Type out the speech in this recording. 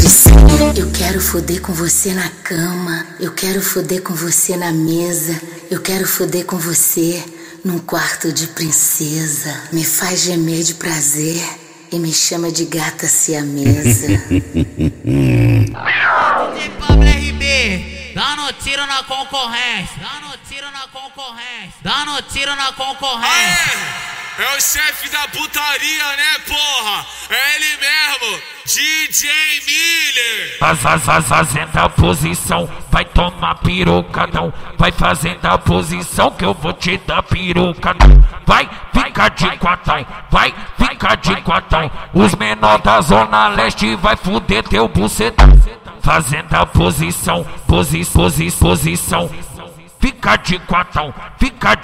posição. Eu quero foder com você na cama, eu quero foder com você na mesa, eu quero foder com você num quarto de princesa. Me faz gemer de prazer e me chama de gata siamesa. DJ Pablo RB, dando tiro na concorrência, dando tiro na concorrência, dando tiro na concorrência. É o chefe da putaria, né, porra? É ele mesmo, DJ Miller. Fazendo a posição, vai tomar pirocadão. Vai fazendo a posição que eu vou te dar pirocadão. Vai ficar de quatão, vai ficar de quatão. Os menores da Zona Leste vai fuder teu bucetão. Fazendo a posição, posição. Fica de quatão, fica